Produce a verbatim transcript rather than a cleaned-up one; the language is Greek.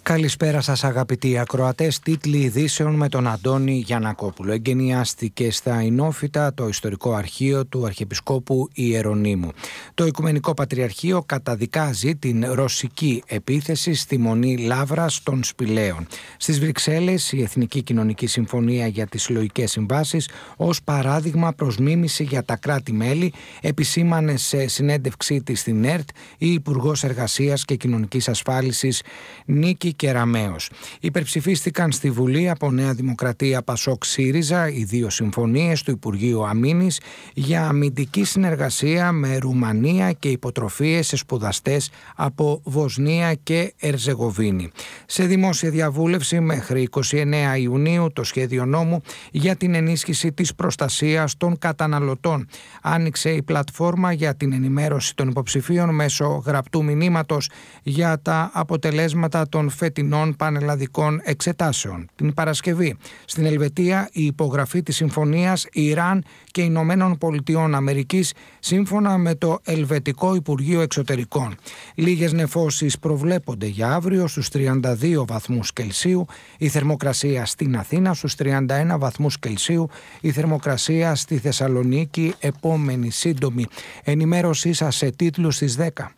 Καλησπέρα σας αγαπητοί ακροατές. Τίτλοι ειδήσεων με τον Αντώνη Γιαννακόπουλο. Εγκαινιάστηκε στα Ινόφυτα το ιστορικό αρχείο του Αρχιεπισκόπου Ιερονύμου. Το Οικουμενικό Πατριαρχείο καταδικάζει την ρωσική επίθεση στη Μονή Λαύρας των Σπηλαίων. Στις Βρυξέλλες, η Εθνική Κοινωνική Συμφωνία για τις Συλλογικές Συμβάσεις ως παράδειγμα προς μίμηση για τα κράτη-μέλη επισήμανε σε συνέντευξή της στην ΕΡΤ η Υπουργός Εργασίας και Κοινωνικής Ασφάλισης Νίκη Κεραμέως. Υπερψηφίστηκαν στη Βουλή από Νέα Δημοκρατία, Πασόκ, ΣΥΡΙΖΑ οι δύο συμφωνίες του Υπουργείου Αμήνης για αμυντική συνεργασία με Ρουμανία και υποτροφίες σε σπουδαστές από Βοσνία και Ερζεγοβίνη. Σε δημόσια διαβούλευση μέχρι είκοσι εννέα Ιουνίου το σχέδιο νόμου για την ενίσχυση της προστασίας των καταναλωτών. Άνοιξε η πλατφόρμα για την ενημέρωση των υποψηφίων μέσω γραπτού μηνύματος για τα αποτελέσματα των φετινών πανελλαδικών εξετάσεων. Την Παρασκευή στην Ελβετία η υπογραφή της συμφωνίας Ιράν και Ηνωμένων Πολιτειών Αμερικής σύμφωνα με το Ελβετικό Υπουργείο Εξωτερικών. Λίγες νεφώσεις προβλέπονται για αύριο στους τριάντα δύο βαθμούς Κελσίου, η θερμοκρασία στην Αθήνα στους τριάντα ένα βαθμούς Κελσίου, η θερμοκρασία στη Θεσσαλονίκη επόμενη σύντομη. Ενημέρωσή σας σε τίτλους στις δέκα.